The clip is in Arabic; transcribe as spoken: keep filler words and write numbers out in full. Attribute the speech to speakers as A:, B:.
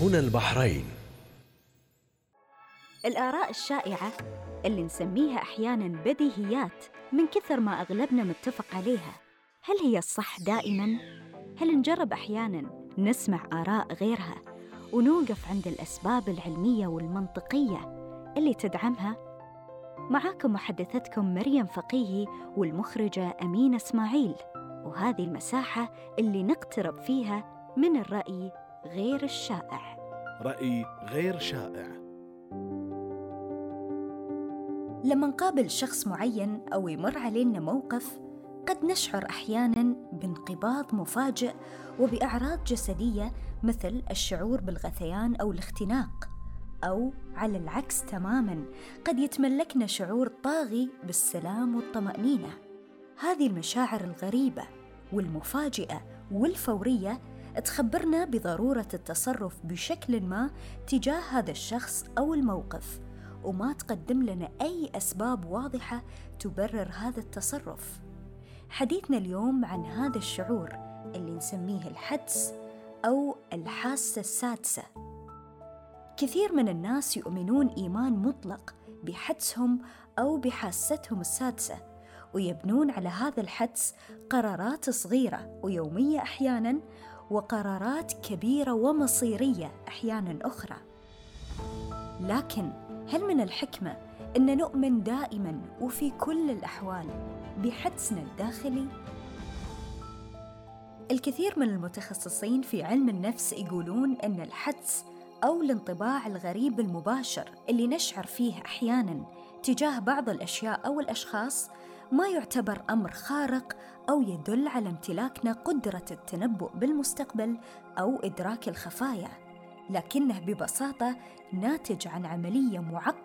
A: هنا البحرين.
B: الآراء الشائعة اللي نسميها أحياناً بديهيات من كثر ما أغلبنا متفق عليها، هل هي الصح دائماً؟ هل نجرب أحياناً نسمع آراء غيرها ونوقف عند الأسباب العلمية والمنطقية اللي تدعمها؟ معاكم محدثتكم مريم فقيهي والمخرجة أمينة إسماعيل، وهذه المساحة اللي نقترب فيها من الرأي غير الشائع.
A: رأي غير شائع.
B: لما نقابل شخص معين أو يمر علينا موقف، قد نشعر أحياناً بانقباض مفاجئ وبأعراض جسدية مثل الشعور بالغثيان أو الاختناق، أو على العكس تماماً قد يتملكنا شعور طاغي بالسلام والطمأنينة. هذه المشاعر الغريبة والمفاجئة والفورية تخبرنا بضرورة التصرف بشكل ما تجاه هذا الشخص أو الموقف، وما تقدم لنا أي أسباب واضحة تبرر هذا التصرف. حديثنا اليوم عن هذا الشعور اللي نسميه الحدس أو الحاسة السادسة. كثير من الناس يؤمنون إيمان مطلق بحدسهم أو بحاستهم السادسة، ويبنون على هذا الحدس قرارات صغيرة ويومية أحياناً، وقرارات كبيرة ومصيرية أحياناً أخرى. لكن هل من الحكمة أن نؤمن دائماً وفي كل الأحوال بحدسنا الداخلي؟ الكثير من المتخصصين في علم النفس يقولون أن الحدس أو الانطباع الغريب المباشر اللي نشعر فيه أحياناً تجاه بعض الأشياء أو الأشخاص ما يعتبر أمر خارق أو يدل على امتلاكنا قدرة التنبؤ بالمستقبل أو إدراك الخفايا، لكنه ببساطة ناتج عن عملية معقدة